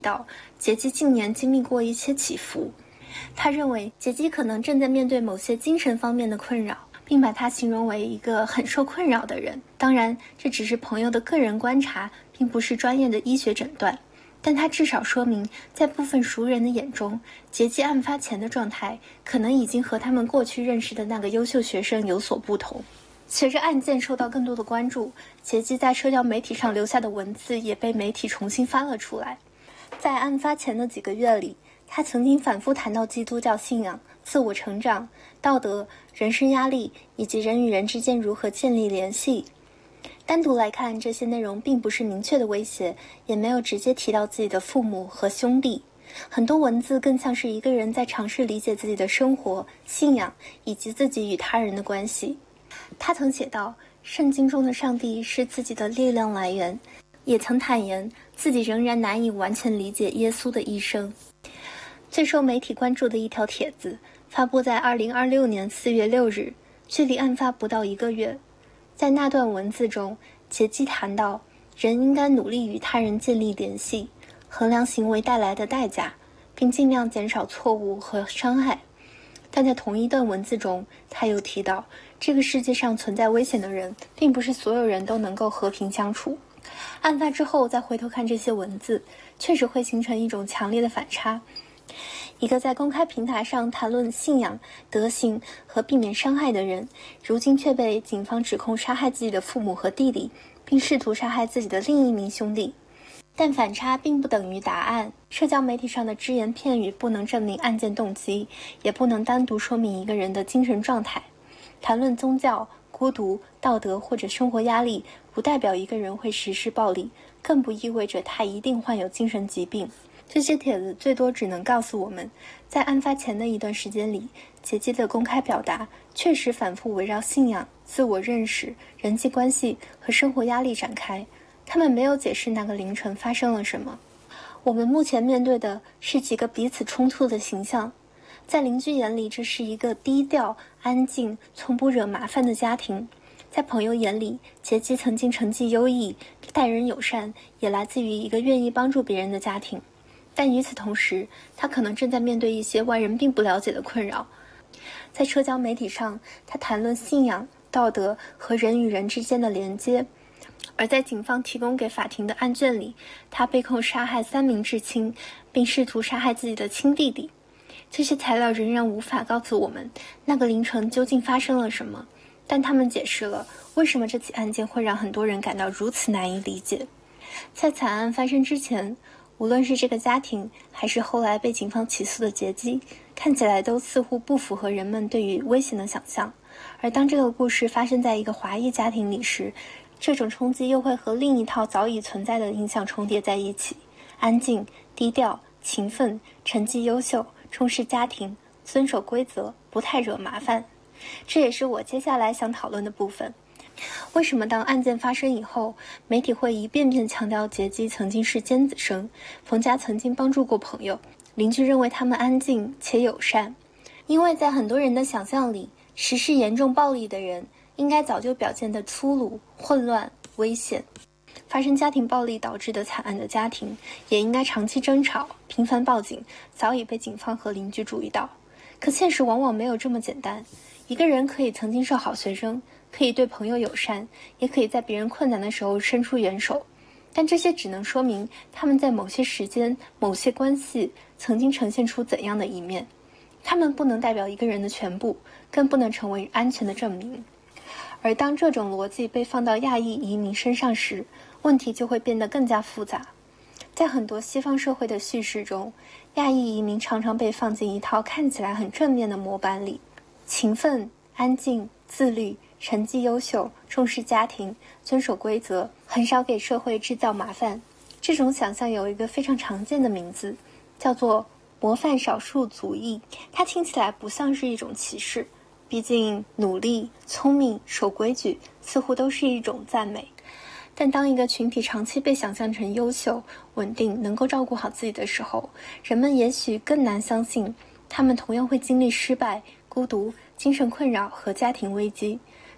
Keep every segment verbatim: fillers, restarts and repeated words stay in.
到杰基近年经历过一些起伏，他认为杰基可能正在面对某些精神方面的困扰，并把他形容为一个很受困扰的人。当然，这只是朋友的个人观察，并不是专业的医学诊断，但他至少说明，在部分熟人的眼中，杰基案发前的状态可能已经和他们过去认识的那个优秀学生有所不同。随着案件受到更多的关注，杰基在社交媒体上留下的文字也被媒体重新翻了出来。在案发前的几个月里，他曾经反复谈到基督教信仰、自我成长、道德、人生压力以及人与人之间如何建立联系。单独来看，这些内容并不是明确的威胁，也没有直接提到自己的父母和兄弟。很多文字更像是一个人在尝试理解自己的生活、信仰以及自己与他人的关系。他曾写道，圣经中的上帝是自己的力量来源，也曾坦言自己仍然难以完全理解耶稣的一生。最受媒体关注的一条帖子发布在二零二六年四月六日，距离案发不到一个月。在那段文字中，杰基谈到人应该努力与他人建立联系，衡量行为带来的代价，并尽量减少错误和伤害。但在同一段文字中，他又提到这个世界上存在危险的人，并不是所有人都能够和平相处。案发之后再回头看这些文字，确实会形成一种强烈的反差。一个在公开平台上谈论信仰、德行和避免伤害的人，如今却被警方指控杀害自己的父母和弟弟，并试图杀害自己的另一名兄弟。但反差并不等于答案，社交媒体上的只言片语不能证明案件动机，也不能单独说明一个人的精神状态。谈论宗教、孤独、道德或者生活压力，不代表一个人会实施暴力，更不意味着他一定患有精神疾病。这些帖子最多只能告诉我们，在案发前的一段时间里，杰基的公开表达确实反复围绕信仰、自我认识、人际关系和生活压力展开。他们没有解释那个凌晨发生了什么。我们目前面对的是几个彼此冲突的形象。在邻居眼里，这是一个低调、安静、从不惹麻烦的家庭；在朋友眼里，杰基曾经成绩优异、待人友善，也来自于一个愿意帮助别人的家庭。但与此同时，他可能正在面对一些外人并不了解的困扰。在社交媒体上，他谈论信仰、道德和人与人之间的连接；而在警方提供给法庭的案卷里，他被控杀害三名至亲，并试图杀害自己的亲弟弟。这些材料仍然无法告诉我们那个凌晨究竟发生了什么，但他们解释了为什么这起案件会让很多人感到如此难以理解。在惨案发生之前，无论是这个家庭，还是后来被警方起诉的杰基，看起来都似乎不符合人们对于危险的想象。而当这个故事发生在一个华裔家庭里时，这种冲击又会和另一套早已存在的印象重叠在一起：安静、低调、勤奋、成绩优秀、重视家庭、遵守规则、不太惹麻烦。这也是我接下来想讨论的部分。为什么当案件发生以后，媒体会一遍遍强调杰基曾经是尖子生，冯家曾经帮助过朋友，邻居认为他们安静且友善？因为在很多人的想象里，实施严重暴力的人应该早就表现得粗鲁、混乱、危险。发生家庭暴力导致的惨案的家庭，也应该长期争吵、频繁报警，早已被警方和邻居注意到。可现实往往没有这么简单。一个人可以曾经是好学生，可以对朋友友善，也可以在别人困难的时候伸出援手，但这些只能说明他们在某些时间、某些关系曾经呈现出怎样的一面。他们不能代表一个人的全部，更不能成为安全的证明。而当这种逻辑被放到亚裔移民身上时，问题就会变得更加复杂。在很多西方社会的叙事中，亚裔移民常常被放进一套看起来很正面的模板里：勤奋、安静、自律、成绩优秀、重视家庭、遵守规则，很少给社会制造麻烦。这种想象有一个非常常见的名字，叫做模范少数族裔。它听起来不像是一种歧视，毕竟努力、聪明、守规矩似乎都是一种赞美。但当一个群体长期被想象成优秀、稳定、能够照顾好自己的时候，人们也许更难相信他们同样会经历失败、孤独、精神困扰和家庭危机。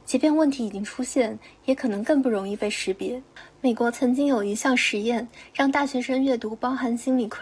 即便问题已经出现，也可能更不容易被识别。美国曾经有一项实验，让大学生阅读包含心理困